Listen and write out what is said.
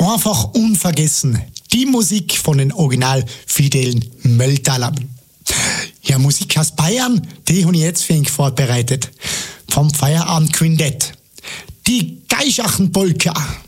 Einfach unvergessen. Die Musik von den original fidelen Mölltalern. Ja, Musik aus Bayern, die habe ich jetzt für ihn vorbereitet. Vom Feierabend Quintett. Die Geischachen Polka.